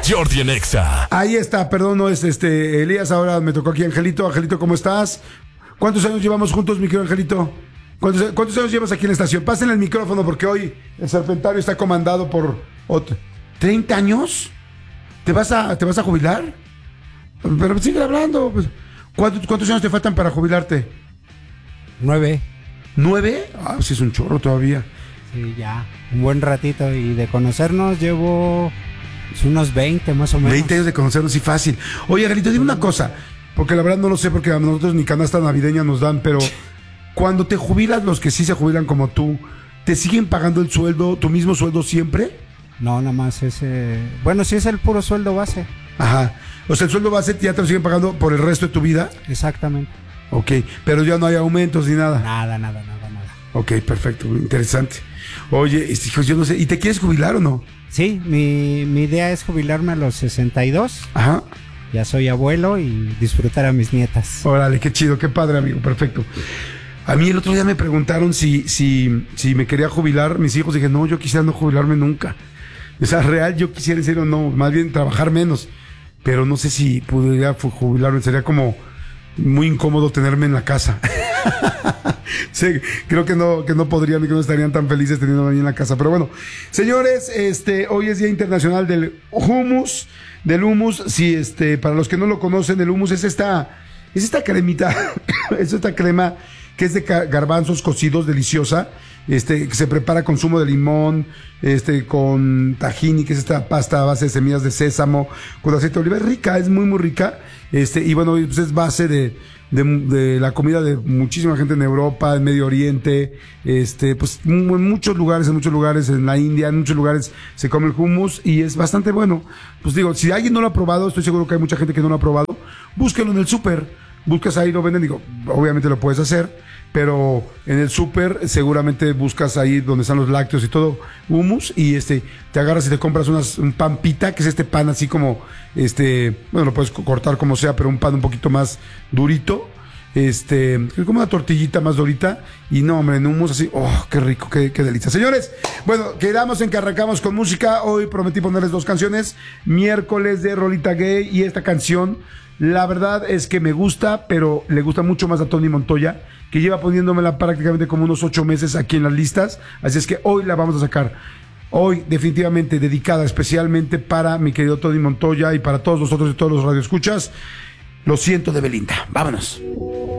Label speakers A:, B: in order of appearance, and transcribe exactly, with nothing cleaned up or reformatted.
A: Jordi en Exa.
B: Ahí está, perdón, no es este Elías, ahora me tocó aquí Angelito. Angelito, ¿cómo estás? ¿Cuántos años llevamos juntos, mi querido Angelito? ¿Cuántos, ¿Cuántos años llevas aquí en la estación? Pasen el micrófono porque hoy el Serpentario está comandado por otro. ¿treinta años? ¿Te vas a, te vas a jubilar? Pero sigue hablando. Pues. ¿Cuántos, ¿Cuántos años te faltan para jubilarte?
C: Nueve.
B: ¿Nueve? Ah, sí es un chorro todavía.
C: Sí, ya, un buen ratito. Y de conocernos llevo pues, unos veinte más o menos.
B: veinte años de conocernos, sí, fácil. Oye, Angelito, dime una cosa, porque la verdad no lo sé, porque a nosotros ni canasta navideña nos dan, pero cuando te jubilas, los que sí se jubilan como tú, ¿te siguen pagando el sueldo, tu mismo sueldo siempre?
C: No, nada más ese... Bueno, sí es el puro sueldo base.
B: Ajá. O sea, el sueldo base ya te lo siguen pagando por el resto de tu vida.
C: Exactamente.
B: Ok, pero ya no hay aumentos ni nada.
C: Nada, nada, nada, nada.
B: Ok, perfecto, interesante. Oye, hijos, yo no sé, ¿y te quieres jubilar o no?
C: Sí, mi, mi idea es jubilarme a los sesenta y dos.
B: Ajá.
C: Ya soy abuelo y disfrutar a mis nietas.
B: Órale, qué chido, qué padre, amigo, perfecto. A mí el otro día me preguntaron si, si, si me quería jubilar mis hijos. Dije, no, yo quisiera no jubilarme nunca. O sea, real, yo quisiera en serio no, más bien trabajar menos. Pero no sé si pudiera jubilarme, sería como muy incómodo tenerme en la casa. Sí, creo que no, que no podrían y que no estarían tan felices teniéndome ahí en la casa. Pero bueno, señores, este, hoy es Día Internacional del Hummus, del hummus. Sí, este, para los que no lo conocen, el hummus es esta, es esta cremita, es esta crema que es de garbanzos cocidos, deliciosa, este, que se prepara con zumo de limón, este, con tahini, que es esta pasta a base de semillas de sésamo, con aceite de oliva. Es rica, es muy, muy rica, este, y bueno, pues es base de, de, de la comida de muchísima gente en Europa, en Medio Oriente, este, pues en muchos lugares, en muchos lugares, en la India, en muchos lugares se come el hummus y es bastante bueno. Pues digo, si alguien no lo ha probado, estoy seguro que hay mucha gente que no lo ha probado, búsquenlo en el súper. Buscas ahí, lo venden, digo, obviamente lo puedes hacer, pero en el súper seguramente buscas ahí donde están los lácteos y todo, hummus, y este, te agarras y te compras unas, un pan pita, que es este pan así como, este, bueno, lo puedes cortar como sea, pero un pan un poquito más durito, este, es como una tortillita más durita, y no, hombre, en hummus así, oh, qué rico, qué, qué delicia. Señores, bueno, quedamos en que arrancamos con música, hoy prometí ponerles dos canciones, miércoles de Rolita Gay, y esta canción, la verdad es que me gusta, pero le gusta mucho más a Tony Montoya, que lleva poniéndomela prácticamente como unos ocho meses aquí en las listas, así es que hoy la vamos a sacar. Hoy definitivamente dedicada especialmente para mi querido Tony Montoya y para todos nosotros y todos los radioescuchas. Lo siento, de Belinda. Vámonos.